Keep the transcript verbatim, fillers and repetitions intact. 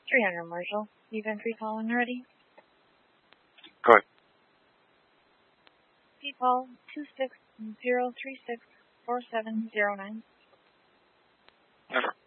three hundred Marshall. Event recall when ready. Go ahead. Call two six zero three six four seven zero nine. Never.